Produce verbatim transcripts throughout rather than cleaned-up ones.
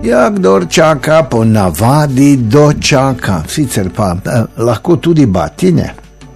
Ja, kdor čaka, po navadi dočaka, sicer pa eh, lahko tudi batine.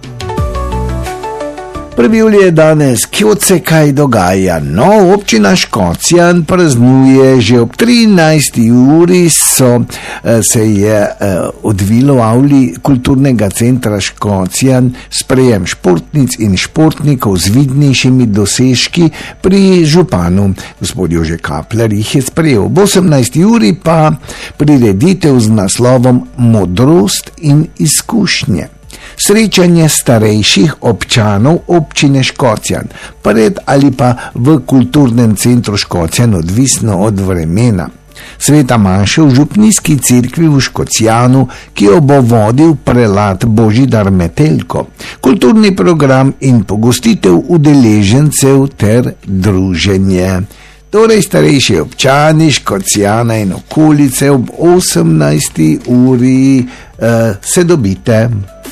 prvi julij je danes, kjot se kaj dogaja. No, občina Škocjan praznuje že ob trinajsti uri, so, se je odvilo v avli kulturnega centra Škocjan sprejem športnic in športnikov z vidnejšimi dosežki pri županu. Gospod Jože Kapler jih je sprejel. Ob osemnajsti uri pa prireditev z naslovom Modrost in izkušnje. Srečanje starejših občanov občine Škocjan, pred ali pa v kulturnem centru Škocjan, odvisno od vremena. Sveta maša v župnijski cerkvi v Škocjanu, ki jo bo vodil prelat Božidar Metelko, kulturni program in pogostitev udeležencev ter druženje. Torej starejši občani Škocjana in okolice ob osemnajsti uri uh, se dobite.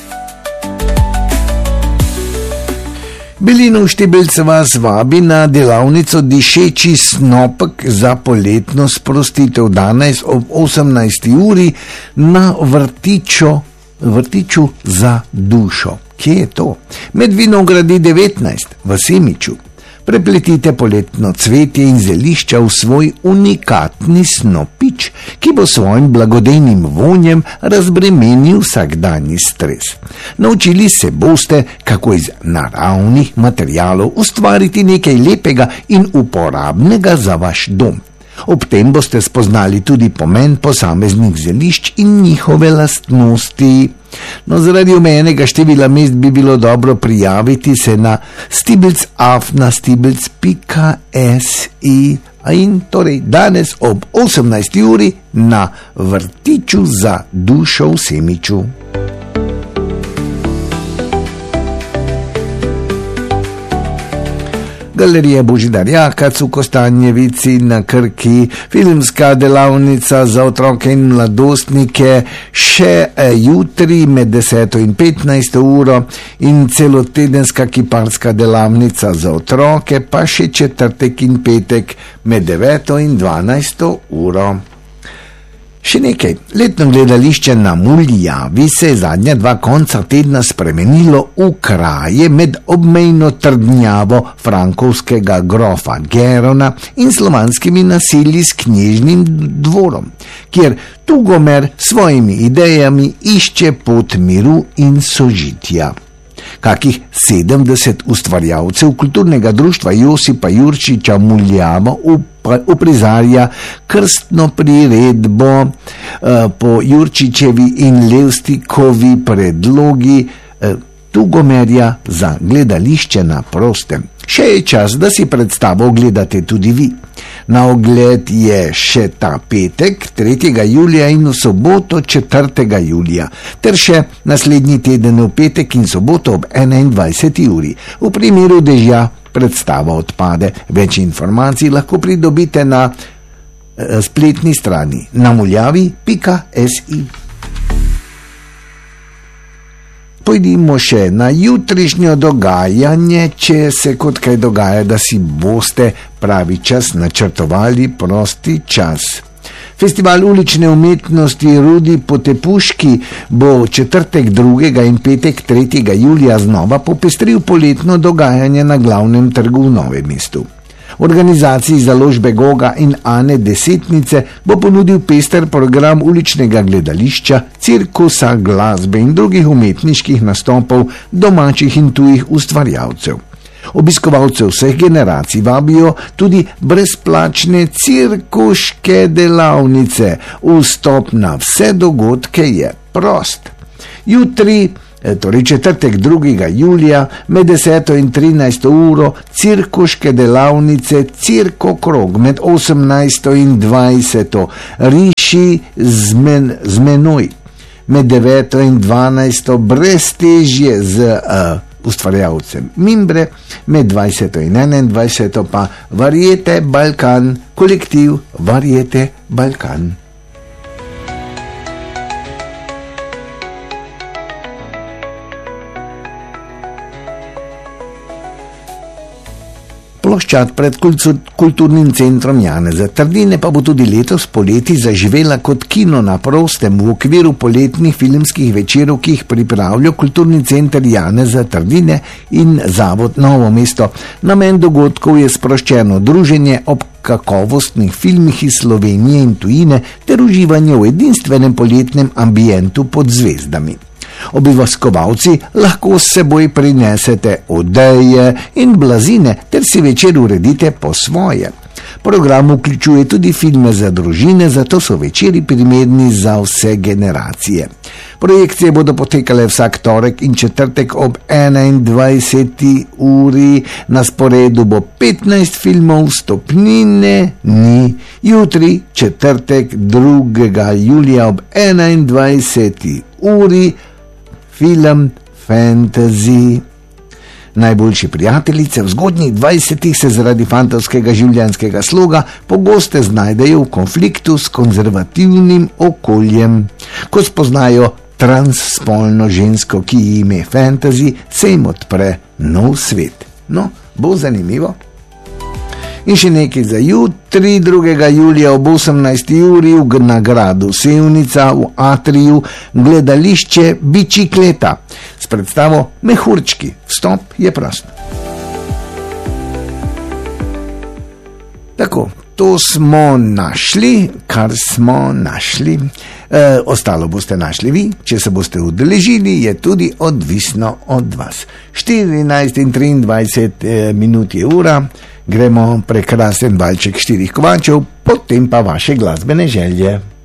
Belino Štibelc vas vabi na delavnico Dišeči snopek za poletno sprostitev danes ob osemnajsti uri na vrtiču, vrtiču za dušo. Kje je to? Med Vinogradi devetnajst v Semiču. Prepletite poletno cvetje in zelišča v svoj unikatni snopič, ki bo svojim blagodejnim vonjem razbremenil vsakdanji stres. Naučili se boste, kako iz naravnih materialov ustvariti nekaj lepega in uporabnega za vaš dom. Ob tem boste spoznali tudi pomen posameznih zelišč in njihove lastnosti. No, zaradi omejenega števila mest bi bilo dobro prijaviti se na stibelc afna stibelc pika si in torej danes ob osemnajsti uri na vrtiču za dušo v Semiču. Galerija Božidar Jakac v Kostanjevici na Krki, filmska delavnica za otroke in mladostnike še jutri med deseto in petnajsto uro in celotedenska kiparska delavnica za otroke pa še četrtek in petek med deveto in dvanajsto uro. Še nekaj, letno gledališče na Muljavi se je zadnja dva konca tedna spremenilo v kraje med obmejno trdnjavo frankovskega grofa Gerona in slovanskimi naselji s knježnim dvorom, kjer Tugomer svojimi idejami išče pot miru in sožitja. Kakih sedemdeset ustvarjalcev kulturnega društva Josipa Jurčiča Muljava uprizarja krstno priredbo eh, po Jurčičevi in Levstikovi predlogi eh, Tugomerja za gledališče na prostem. Še je čas, da si predstavo ogledate tudi vi. Na ogled je še ta petek, tretjega julija in v soboto, četrtega julija, ter še naslednji teden v petek in soboto ob enaindvajseti uri. V primeru dežja predstava odpade. Več informacij lahko pridobite na eh, spletni strani namuljavi pika si. Pojdimo še na jutrišnjo dogajanje, če se kot kaj dogaja, da si boste pravi čas načrtovali prosti čas. Festival ulične umetnosti Rudi Potepuški bo četrtek drugega in petek tretjega julija znova popestril poletno dogajanje na glavnem trgu v Novem mestu. Organizaciji založbe Goga in Ane Desetnice bo ponudil pester program uličnega gledališča, cirkusa, glasbe in drugih umetniških nastopov domačih in tujih ustvarjalcev. Obiskovalcev vseh generacij vabijo tudi brezplačne cirkuške delavnice. Vstop na vse dogodke je prost. Jutri, torej četrtek drugega julija med deseto in trinajsto uro cirkuške delavnice Cirko Krog med osemnajsto in dvajseto riši z, men, z menoj. Med deveto in dvanajsto breztežje z uh, ustvarjalcem Mimbre, med dvajseto in enaindvajseto pa Varjete Balkan, kolektiv Varjete Balkan. ploščad pred kulturnim centrom Janeza Trdine pa bo tudi letos poleti zaživela kot kino na prostem v okviru poletnih filmskih večerov, ki jih pripravlja kulturni center Janeza Trdine in Zavod Novo mesto. Namen dogodkov je sproščeno druženje ob kakovostnih filmih iz Slovenije in tujine ter uživanje v edinstvenem poletnem ambientu pod zvezdami. Obiskovalci lahko s seboj prinesete odeje in blazine ter si večer uredite po svoje. Program vključuje tudi filme za družine, zato so večeri primerni za vse generacije. Projekcije bodo potekale vsak torek in četrtek ob enaindvajseti uri, na sporedu bo petnajst filmov, vstopnine ni. Jutri, četrtek drugega julija ob enaindvajseti uri, film Fantasy. Najboljši prijateljice v zgodnjih dvajsetih se zaradi fantovskega življenjskega sloga pogosto znajdejo v konfliktu s konzervativnim okoljem. Ko spoznajo transspolno žensko, ki ji ime Fantasy, se jim odpre nov svet. No, bo zanimivo. In še nekaj za jutri, drugega julija ob osemnajsti uri v nagradu Sevnica v Atriju gledališče Bicikleta s predstavo Mehurčki. Vstop je prost. Tako, to smo našli, kar smo našli. E, ostalo boste našli vi, če se boste udeležili, je tudi odvisno od vas. štirinajst in triindvajset e, minut je ura, gremo prekrasen valček štirih kovančev, potem pa vaše glasbene želje.